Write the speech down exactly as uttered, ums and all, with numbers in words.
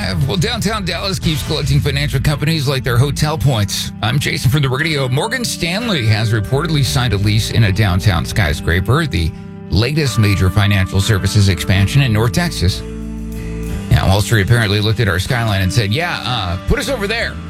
five. Well, downtown Dallas keeps collecting financial companies like their hotel points. I'm Jason from the radio. Morgan Stanley has reportedly signed a lease in a downtown skyscraper, the latest major financial services expansion in North Texas. Now, Wall Street apparently looked at our skyline and said, yeah, uh, put us over there.